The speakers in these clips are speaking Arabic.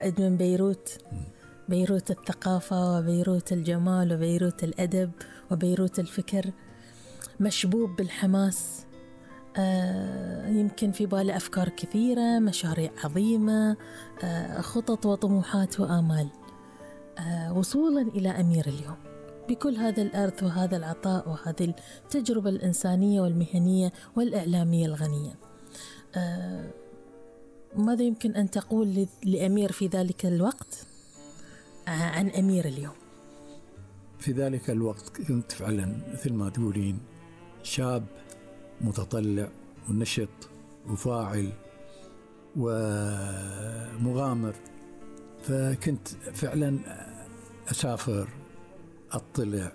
من بيروت، بيروت الثقافة وبيروت الجمال وبيروت الأدب وبيروت الفكر، مشبوب بالحماس. يمكن في بالي أفكار كثيرة، مشاريع عظيمة، خطط وطموحات وآمال، وصولا إلى أمير اليوم بكل هذا الأرث وهذا العطاء وهذه التجربة الإنسانية والمهنية والإعلامية الغنية. ماذا يمكن أن تقول لأمير في ذلك الوقت عن أمير اليوم؟ في ذلك الوقت كنت فعلا مثل ما تقولين شاب متطلع ونشط وفاعل ومغامر، فكنت فعلا أسافر، أطلع،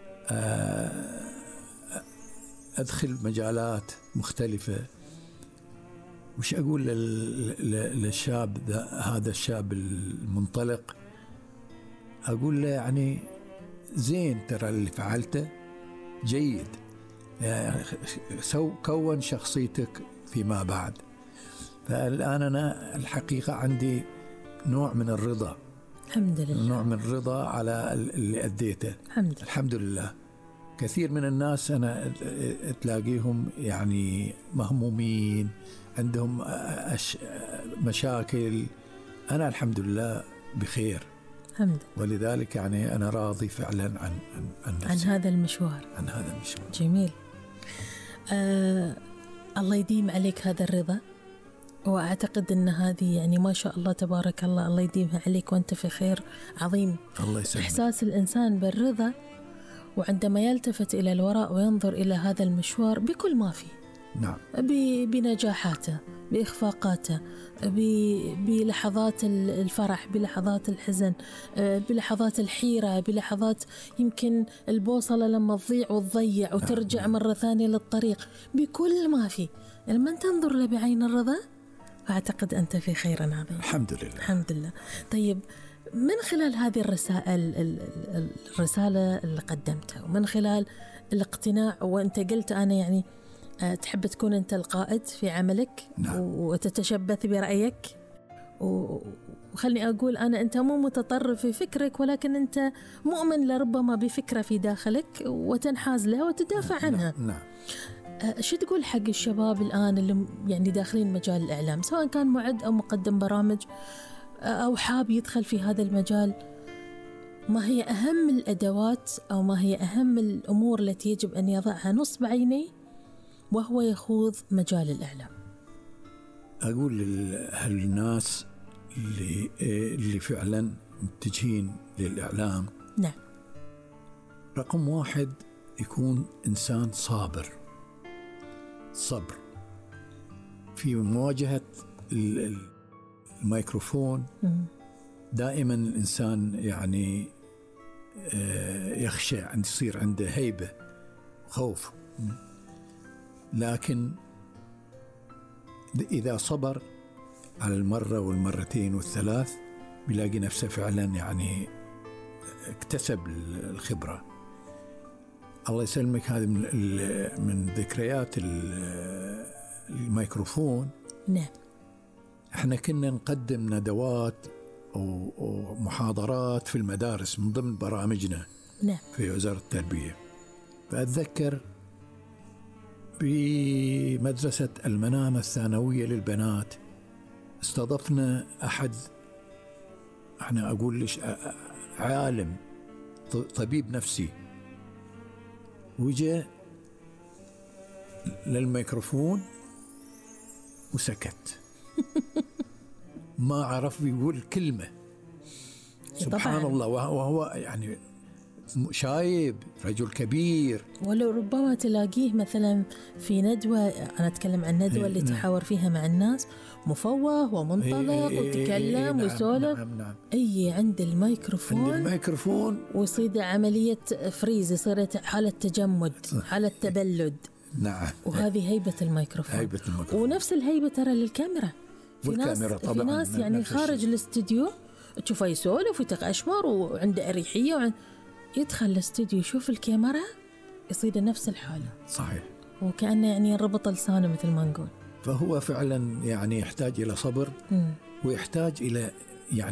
أدخل مجالات مختلفة. وش أقول للشاب هذا الشاب المنطلق؟ أقول له يعني زين، ترى اللي فعلته جيد، يعني كون شخصيتك فيما بعد. فالآن أنا الحقيقة عندي نوع من الرضا، الحمد لله، نوع من الرضا على اللي أديته، الحمد لله. كثير من الناس أنا تلاقيهم يعني مهمومين، عندهم مشاكل، أنا الحمد لله بخير، الحمد لله. ولذلك يعني أنا راضي فعلا عن نفسي، عن هذا المشوار، عن هذا المشوار. جميل. الله يديم عليك هذا الرضا، وأعتقد أن هذه يعني ما شاء الله تبارك الله، الله يديمها عليك وأنت في خير عظيم. الله يسلمك. إحساس الإنسان بالرضا وعندما يلتفت إلى الوراء وينظر إلى هذا المشوار بكل ما فيه، نعم، بنجاحاته، بإخفاقاته، بلحظات الفرح، بلحظات الحزن، بلحظات الحيرة، بلحظات يمكن البوصلة لما تضيع وتضيع وترجع نعم. مرة ثانية للطريق، بكل ما فيه. لما أنت تنظر له بعين الرضا أعتقد أنت في خير عظيم. الحمد لله، الحمد لله. طيب، من خلال هذه الرسالة اللي قدمتها، ومن خلال الاقتناع، وأنت قلت أنا يعني تحب تكون أنت القائد في عملك، نعم. وتتشبث برأيك، وخلني أقول أنت مو متطرف في فكرك، ولكن أنت مؤمن لربما بفكرة في داخلك وتنحاز لها وتدافع عنها. نعم. شو تقول حق الشباب الآن اللي يعني داخلين مجال الإعلام، سواء كان معد أو مقدم برامج أو حاب يدخل في هذا المجال؟ ما هي أهم الأدوات أو ما هي أهم الأمور التي يجب أن يضعها نصب عينيه وهو يخوض مجال الإعلام؟ أقول للناس اللي فعلا متجهين للإعلام، نعم، رقم 1 يكون إنسان صابر في مواجهة الميكروفون. دائما الإنسان يعني يخشى أن يصير عنده هيبة وخوف، لكن إذا صبر على المرة والمرتين والثلاث بيلاقي نفسه فعلا يعني اكتسب الخبرة. الله يسلمك، هذه من ذكريات الميكروفون. نعم. احنا كنا نقدم ندوات ومحاضرات في المدارس من ضمن برامجنا. نعم. في وزارة التربية. فأتذكر بمدرسة المنامة الثانوية للبنات استضفنا أحد، احنا أقول ليش، عالم طبيب نفسي، وجاء للميكروفون وسكت ما عرف يقول كلمة. سبحان الله، وهو يعني شايب، رجل كبير. ولو ربما تلاقيه مثلا في ندوة، أنا أتكلم عن ندوة اللي تحاور فيها مع الناس، مفوه ومنطلق وتكلم ويسولف. نعم. عند الميكروفون ويصير عملية فريز، يصير حالة تجمد، حالة تبلد. نعم. وهذه هيبة الميكروفون. ونفس الهيبة ترى للكاميرا. في ناس يعني خارج الاستديو تشوفه يسولف ويتقشمر وعنده أريحية، يدخل الاستديو يشوف الكاميرا يصير نفس الحالة. صحيح. وكأنه يعني ربط لسانه مثل ما نقول. فهو فعلا يعني يحتاج إلى صبر، ويحتاج إلى